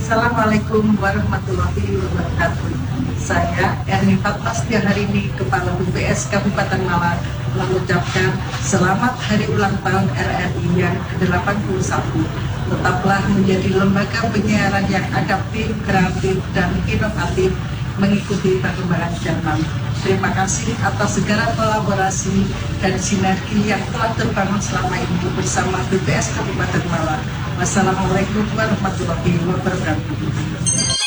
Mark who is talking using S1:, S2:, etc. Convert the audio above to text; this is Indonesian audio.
S1: Assalamualaikum warahmatullahi wabarakatuh. Saya Erni Fatmas yang hari ini Kepala BPS Kabupaten Malang mengucapkan selamat hari ulang tahun RRI yang ke-81. Tetaplah menjadi lembaga penyiaran yang adaptif, kreatif, dan inovatif mengikuti perkembangan zaman. Terima kasih atas segala kolaborasi dan sinergi yang telah terbangun selama ini bersama BPS Kabupaten Malang. Wassalamualaikum warahmatullahi wabarakatuh.